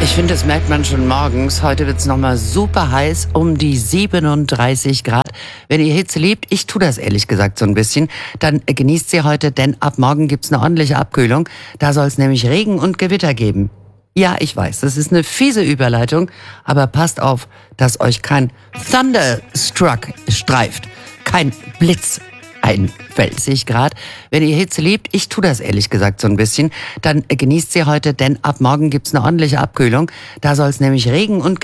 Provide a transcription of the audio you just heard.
Ich finde, das merkt man schon morgens. Heute wird es nochmal super heiß, um die 37 Grad. Wenn ihr Hitze liebt, ich tue das ehrlich gesagt so ein bisschen, dann genießt sie heute, denn ab morgen gibt's eine ordentliche Abkühlung. Da soll es nämlich Regen und Gewitter geben. Ja, ich weiß, das ist eine fiese Überleitung, aber passt auf, dass euch kein Thunderstruck streift, kein Blitz einfällt, sehe ich grad. Wenn ihr Hitze liebt, ich tue das ehrlich gesagt so ein bisschen, dann genießt sie heute, denn ab morgen gibt's eine ordentliche Abkühlung. Da soll es nämlich Regen und